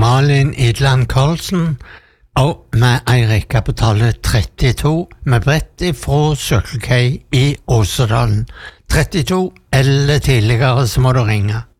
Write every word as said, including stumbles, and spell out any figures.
Malin Idland Karlsen og med Eirik på tallet trettito med brett fra Circle K i Åsedalen. trettito eller tidligere så må du ringe.